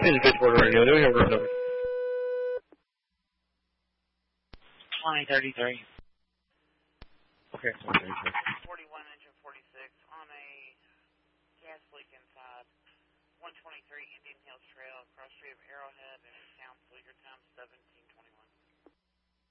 This is Bridgewater Radio. Do we have a room number? 2033. Okay. 41 engine 46 on a gas leak inside 123 Indian Hills Trail across street of Arrowhead and Council. Your time 17:20.